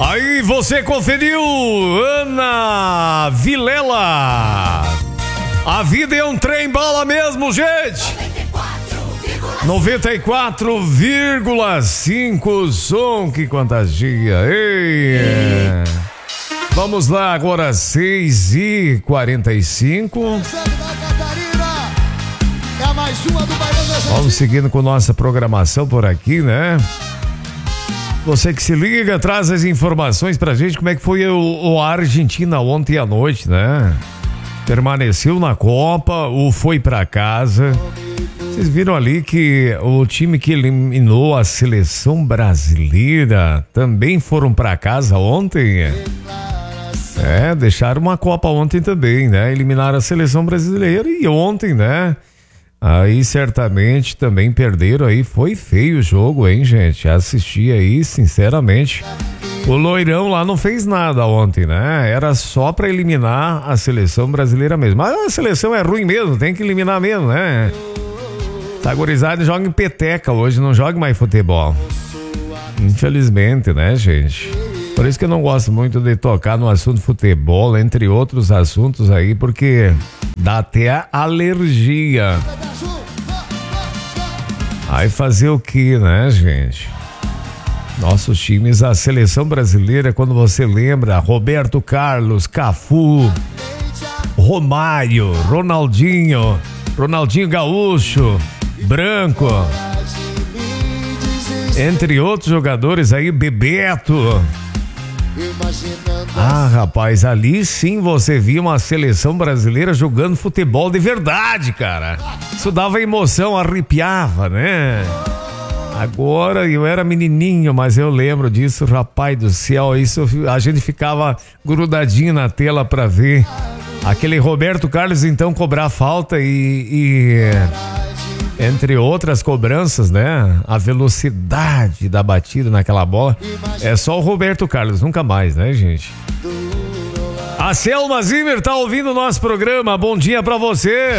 Aí você conferiu Ana Vilela. A vida é um trem bala mesmo, gente. 94,5 som que contagia. Ei. Vamos lá, agora 6h45. Vamos seguindo com nossa programação por aqui, né? Você que se liga, traz as informações pra gente, como é que foi o Argentina ontem à noite, né? Permaneceu na Copa ou foi pra casa? Vocês viram ali que o time que eliminou a seleção brasileira também foram pra casa ontem? Deixaram uma Copa ontem também, né? Eliminaram a seleção brasileira e ontem, né? Aí certamente também perderam aí, foi feio o jogo, hein, gente? Assisti aí, sinceramente. O loirão lá não fez nada ontem, né? Era só pra eliminar a seleção brasileira mesmo. Mas a seleção é ruim mesmo, tem que eliminar mesmo, né? Tá gurizada, joga em peteca hoje, não joga mais futebol. Infelizmente, né, gente? Por isso que eu não gosto muito de tocar no assunto futebol, entre outros assuntos aí, porque dá até alergia. Aí fazer o que, né, gente? Nossos times, a seleção brasileira, quando você lembra, Roberto Carlos, Cafu, Romário, Ronaldinho Gaúcho, Branco, entre outros jogadores aí, Bebeto. Ah, rapaz, ali sim você via uma seleção brasileira jogando futebol de verdade, cara. Isso dava emoção, arrepiava, né? Agora eu era menininho, mas eu lembro disso, rapaz do céu. Isso, a gente ficava grudadinho na tela pra ver aquele Roberto Carlos então cobrar falta e entre outras cobranças, né? A velocidade da batida naquela bola. É só o Roberto Carlos, nunca mais, né, gente? A Selma Zimmer tá ouvindo o nosso programa. Bom dia pra você.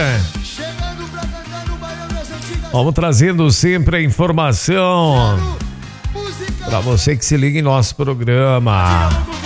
Vamos trazendo sempre a informação pra você que se liga em nosso programa.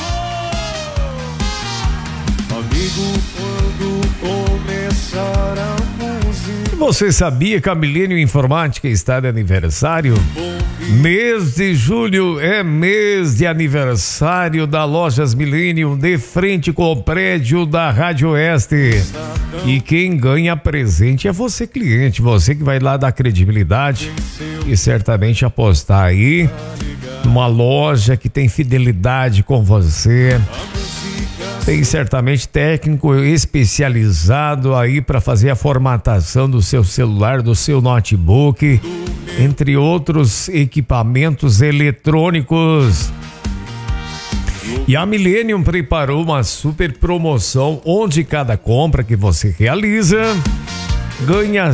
Amigo, quando começar a música. Você sabia que a Millennium Informática está de aniversário? Mês de julho é mês de aniversário da Lojas Millennium, de frente com o prédio da Rádio Oeste. E quem ganha presente é você, cliente, você que vai lá dar credibilidade e certamente apostar aí numa loja que tem fidelidade com você. Tem certamente técnico especializado aí para fazer a formatação do seu celular, do seu notebook, entre outros equipamentos eletrônicos. E a Millennium preparou uma super promoção onde cada compra que você realiza ganha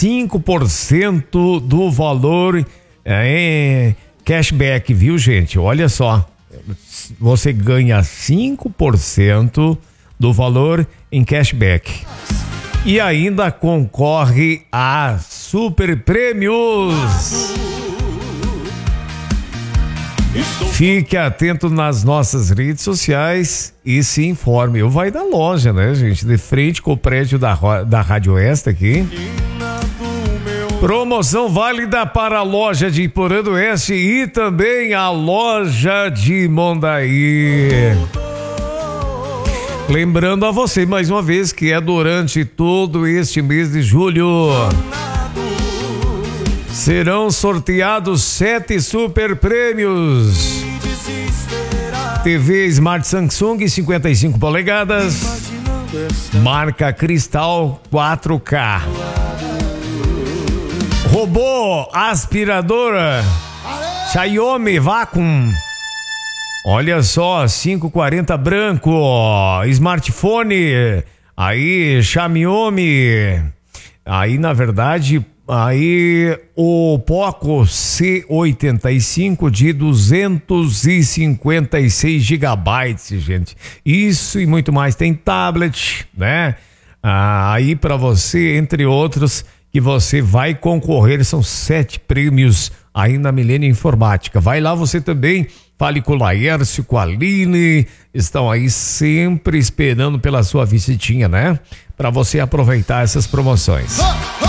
5% do valor em cashback, viu, gente? Olha só. Você ganha 5% do valor em cashback e ainda concorre a super prêmios. Fique atento nas nossas redes sociais e se informe. Ou vai na loja, né, gente? De frente com o prédio da Rádio Oeste aqui. Promoção válida para a loja de Iporã do Oeste e também a loja de Mondaí. Lembrando a você mais uma vez que é durante todo este mês de julho. Serão sorteados 7 super prêmios. TV Smart Samsung 55 polegadas, marca Cristal 4K. Robô aspiradora Xiaomi Vacuum. Olha só, 540 branco. Smartphone aí Xiaomi. Aí na verdade, aí o Poco C85 de 256 gigabytes, gente. Isso e muito mais. Tem tablet, né? Aí para você, entre outros, que você vai concorrer. São 7 prêmios aí na Millennium Informática. Vai lá você também Fale com o Laércio, com a Aline, estão aí sempre esperando pela sua visitinha, né? Para você aproveitar essas promoções.